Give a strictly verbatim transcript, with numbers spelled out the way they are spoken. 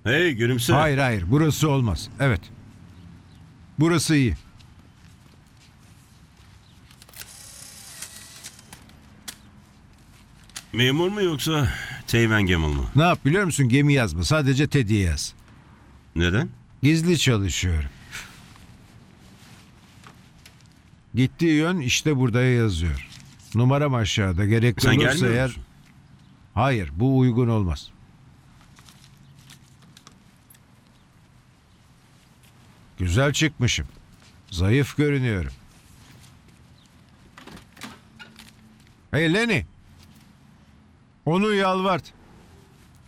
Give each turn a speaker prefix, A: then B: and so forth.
A: Hey gülümse.
B: Hayır hayır, burası olmaz. Evet. Burası iyi.
A: Memur mu yoksa Teğmen Gemal mı?
B: Ne yap biliyor musun? Gemi yazma. Sadece Teddy yaz.
A: Neden?
B: Gizli çalışıyorum. Gittiği yön işte burada yazıyor. Numaram aşağıda. Gerekli
A: Sen
B: olursa
A: gelmiyor
B: eğer...
A: musun?
B: Hayır, bu uygun olmaz. Güzel çıkmışım. Zayıf görünüyorum. Hey Lenny. Onu yalvart.